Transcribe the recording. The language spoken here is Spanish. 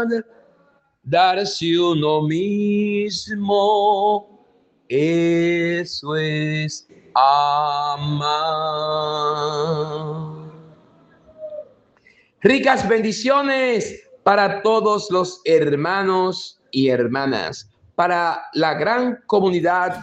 darse uno mismo, eso es amar. Ricas bendiciones para todos los hermanos y hermanas, para la gran comunidad